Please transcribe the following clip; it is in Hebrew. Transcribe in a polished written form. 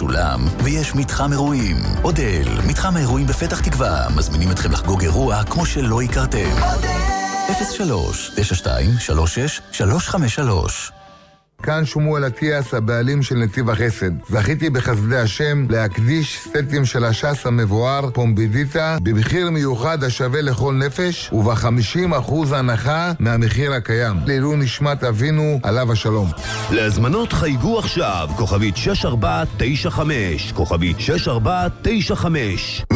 משולם, ויש מתחם אירועים. אודל, מתחם האירועים בפתח תקווה, מזמינים אתכם לחגוג אירוע כמו שלא הכרתם. 03-92-36-353. כאן שמואל אטיאס, הבעלים של נתיב החסד. זכיתי בחסדי השם להקדיש סטים של הש"ס המבואר פומבידיטה במחיר מיוחד השווה לכל נפש וב-50% הנחה מהמחיר הקיים. לעילוי נשמת אבינו עליו השלום. להזמנות חייגו עכשיו, כוכבית 6495, כוכבית 6495.